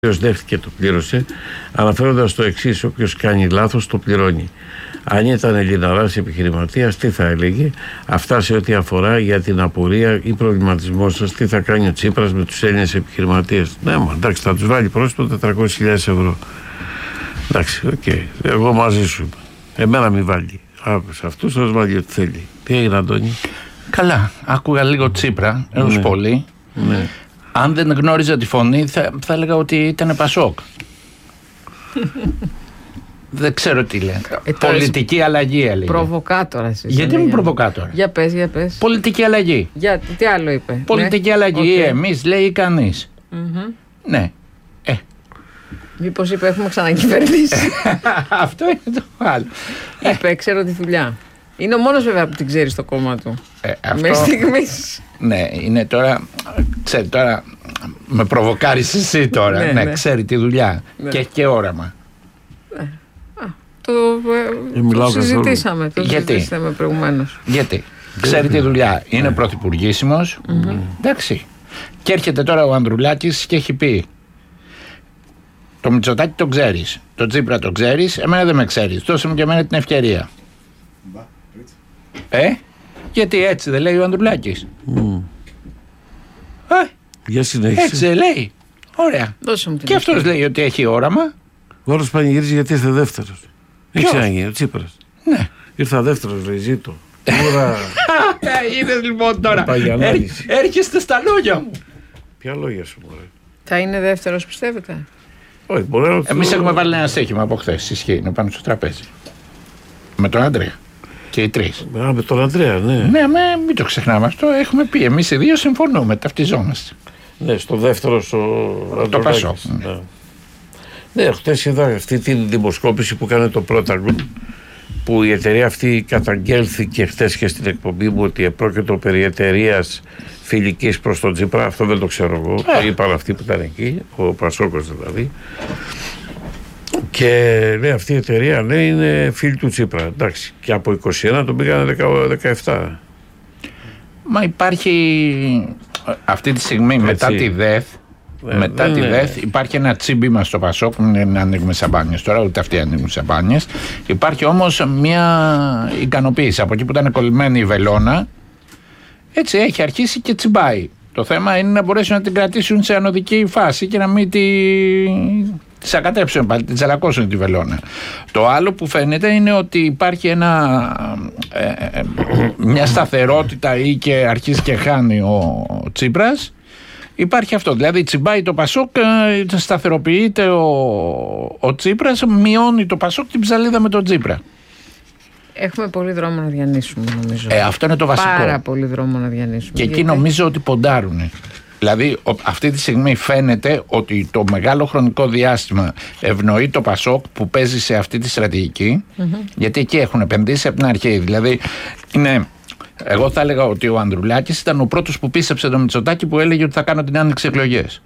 Όποιος δέχτηκε το πλήρωσε, αναφέροντας το εξής: όποιος κάνει λάθος το πληρώνει. Αν ήταν Ελληναράς επιχειρηματίας, τι θα έλεγε? Αυτά σε ό,τι αφορά για την απορία ή προβληματισμό σας, τι θα κάνει ο Τσίπρας με τους Έλληνες επιχειρηματίες. Ναι, εντάξει, θα τους βάλει πρόσωπο 400.000 ευρώ. Εντάξει, οκ. Εγώ μαζί σου. Εμένα μη βάλει. Σε αυτούς θα τους βάλει ό,τι θέλει. Τι έγινε, Αντώνη? Καλά, άκουγα λίγο Τσίπρα, έως πολύ. Ναι. Αν δεν γνώριζα τη φωνή, θα έλεγα ότι ήταν Πασόκ. Δεν ξέρω τι λέει. Πολιτική αλλαγή έλεγε. Προβοκάτορα. Γιατί είμαι προβοκάτορα? Για πες, για πες. Πολιτική αλλαγή. Τι άλλο είπε? Πολιτική αλλαγή. Εμείς, λέει, κανείς. Ναι. Μήπως είπε έχουμε ξανακυβερνήσει? Αυτό είναι το άλλο. Είπε, ξέρω τη δουλειά. Είναι ο μόνος βέβαια που την ξέρει στο κόμμα του. Μέχρι στιγμής. Ναι, είναι τώρα. Ξέρει, τώρα με προβοκάρεις εσύ τώρα. Ναι, ξέρει τη δουλειά. Και έχει και όραμα. Το συζητήσαμε. Το συζητήσαμε προηγουμένως. Γιατί? Ξέρει τη δουλειά. Είναι πρωθυπουργήσιμος. Εντάξει. Και έρχεται τώρα ο Ανδρουλάκης και έχει πει: το Μητσοτάκη το ξέρεις, το Τσίπρα το ξέρεις, εμένα δεν με ξέρεις. Δώσε μου και εμένα την ευκαιρία. Γιατί έτσι δεν λέει ο Ανδρουλάκης? Για συνέχισε. Έτσι δεν λέει? Ωραία. Και αυτός λέει ότι έχει όραμα. Ο άλλος πανηγυρίζει γιατί ήρθε δεύτερος. Δεν ξαναγίνει ο Τσίπρας. Ναι. Ήρθα δεύτερος, λέει, ζήτω. Είδες λοιπόν τώρα. Έρχεστε στα λόγια μου. Ποια λόγια σου, μωρέ? Θα είναι δεύτερος, πιστεύετε? Όχι, μπορεί να. Εμείς έχουμε βάλει ένα στοίχημα από χθες. Ισχύει, είναι πάνω στο τραπέζι. Με τον Αντρέα. Και οι τρεις. Με τον Αντρέα, ναι. Ναι, μην το ξεχνάμε αυτό. Έχουμε πει. Εμείς οι δύο συμφωνούμε, ταυτιζόμαστε. Ναι, στο δεύτερο το Πασόκ. Ναι, χτες είδα αυτή την δημοσκόπηση που έκανε το Πρόταγκον, που η εταιρεία αυτή καταγγέλθηκε χτες και στην εκπομπή μου ότι επρόκειτο περί εταιρείας φιλικής προς τον Τσίπρα. Αυτό δεν το ξέρω εγώ. Το είπαν αυτοί που ήταν εκεί, ο Πασόκος δηλαδή. Και λέει αυτή η εταιρεία, λέει, είναι φίλη του Τσίπρα. Εντάξει, και από 21 τον πήγανε 17. Μα υπάρχει αυτή τη στιγμή μετά τη ΔΕΘ. Μετά τη ΔΕΘ υπάρχει ένα τσίμπημα στο Πασόκ, δεν ανοίγουμε σαμπάνιες τώρα, ούτε αυτοί ανοίγουν σαμπάνιες. Υπάρχει όμως μια ικανοποίηση. Από εκεί που ήταν κολλημένη η βελόνα, έτσι έχει αρχίσει και τσιμπάει. Το θέμα είναι να μπορέσουν να την κρατήσουν σε ανωδική φάση και να μην τη ακατέψουν πάλι, την τσαλακώσουν τη βελόνα. Το άλλο που φαίνεται είναι ότι υπάρχει μια σταθερότητα ή και αρχίζει και χάνει ο Τσίπρας. Υπάρχει αυτό, δηλαδή τσιμπάει το Πασόκ, σταθεροποιείται ο Τσίπρας, μειώνει το Πασόκ την ψαλίδα με τον Τσίπρα. Έχουμε πολύ δρόμο να διανύσουμε, νομίζω. Αυτό είναι το βασικό. Πάρα πολύ δρόμο να διανύσουμε. Και εκεί νομίζω ότι ποντάρουν. Δηλαδή αυτή τη στιγμή φαίνεται ότι το μεγάλο χρονικό διάστημα ευνοεί το Πασόκ που παίζει σε αυτή τη στρατηγική, γιατί εκεί έχουν επενδύσει από την αρχή. Δηλαδή εγώ θα έλεγα ότι ο Ανδρουλάκης ήταν ο πρώτος που πίστεψε τον Μητσοτάκη που έλεγε ότι θα κάνω την άνοιξη εκλογές.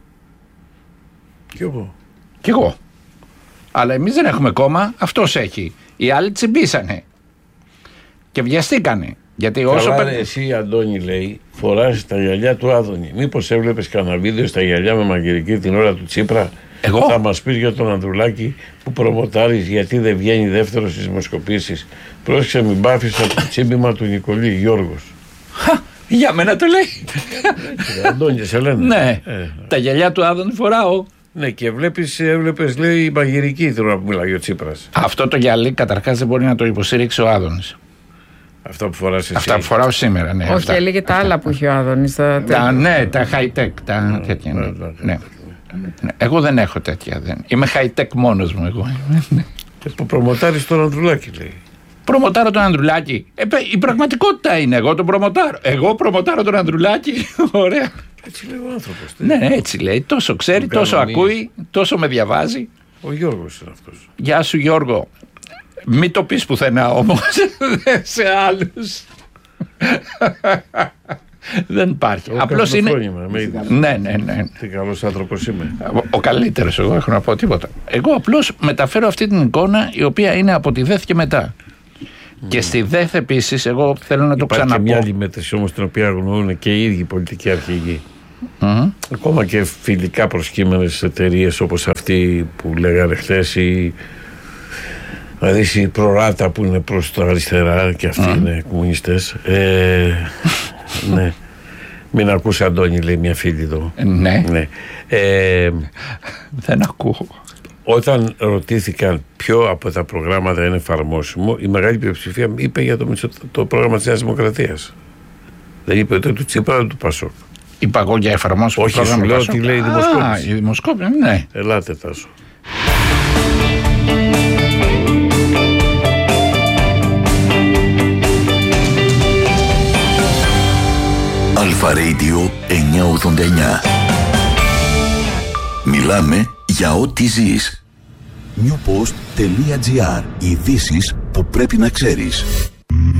Κι εγώ. Αλλά εμείς δεν έχουμε κόμμα, αυτός έχει. Οι άλλοι τσιμπήσανε. Και βιαστήκανε. Γιατί όσο εσύ, Αντώνη, λέει, φοράς τα γυαλιά του Άδωνη. Μήπως έβλεπες κανένα βίντεο στα γυαλιά με μαγειρική την ώρα του Τσίπρα? Εγώ. Θα μας πεις για τον Ανδρουλάκη που προμοτάρεις γιατί δεν βγαίνει δεύτερος στις δημοσκοπήσεις. Πρόσεξε, μην πάφεις από το τσίμπημα του Νικολή, Γιώργος. Για μένα το λέει. Αντώνη, σε λένε. Ναι, τα γυαλιά του Άδωνη φοράω. Ναι, και έβλεπες, λέει, μαγειρική την ώρα που μιλάει ο Τσίπρας. Αυτό το γυαλί καταρχάς δεν μπορεί να το υποστηρίξει ο Άδωνης. Αυτά που φοράς εσύ. Αυτά που φοράω σήμερα, ναι. Όχι, έλεγε τα άλλα που είχε ο Άδωνης. Ναι, τα high-tech, τα τέτοια. Ναι. Εγώ δεν έχω τέτοια. Είμαι high-tech μόνος μου εγώ. Που προμοτάρεις τον Ανδρουλάκη, λέει. Προμοτάρω τον Ανδρουλάκη. Η πραγματικότητα είναι εγώ τον προμοτάρω. Εγώ προμοτάρω τον Ανδρουλάκη. Ωραία. Έτσι λέει ο άνθρωπος. Ναι, έτσι λέει. Τόσο ξέρει, τόσο ακούει, τόσο με διαβάζει. Ο Γιώργος είναι αυτός. Γεια σου, Γιώργο. Μην το πεις πουθενά όμως σε άλλους. Δεν υπάρχει. Απλώς είναι. Ναι. Τι καλός άνθρωπος είμαι. Ο καλύτερος, εγώ έχω να πω τίποτα. Εγώ απλώς μεταφέρω αυτή την εικόνα η οποία είναι από τη ΔΕΘ και μετά. Και στη ΔΕΘ επίσης, εγώ θέλω να το ξαναπώ. Υπάρχει και μια άλλη μέτρηση όμως την οποία αγνοούν και οι ίδιοι πολιτικοί αρχηγοί. Ακόμα και φιλικά προσκύμενες εταιρείες όπως αυτή που λέγανε χθες, δηλαδή η Προράτα που είναι προς τα αριστερά και αυτοί είναι κομμουνιστές. Ναι. Μην ακούσει, Αντώνη, λέει μια φίλη εδώ. Ναι. Δεν ακούω. Όταν ρωτήθηκαν ποιο από τα προγράμματα είναι εφαρμόσιμο, η μεγάλη πλειοψηφία είπε για το πρόγραμμα της Νέας Δημοκρατίας. Δεν είπε ούτε του Τσίπρα ούτε του Πασόκ. Είπα εγώ για εφαρμόσιμο πρόγραμμα. Όχι, σου λέω ότι λέει η δημοσκόπηση. Η δημοσκόπηση, ναι. Ελάτε, Τάσο. Αλφα Radio 989. Μιλάμε για ό,τι ζεις. Newpost.gr. Ειδήσεις που πρέπει να ξέρεις.